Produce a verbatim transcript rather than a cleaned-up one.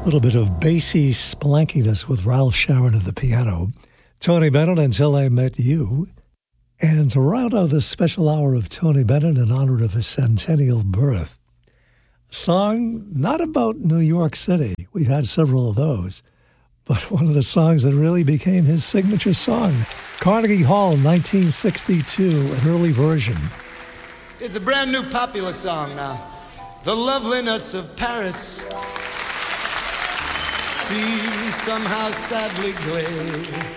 A little bit of bassy splankiness with Ralph Sharon at the piano. Tony Bennett, Until I Met You. And to round out this special hour of Tony Bennett in honor of his centennial birth, a song not about New York City. We've had several of those. But one of the songs that really became his signature song. Carnegie Hall, nineteen sixty-two, an early version. It's a brand new popular song now. The loveliness of Paris seems somehow sadly gray.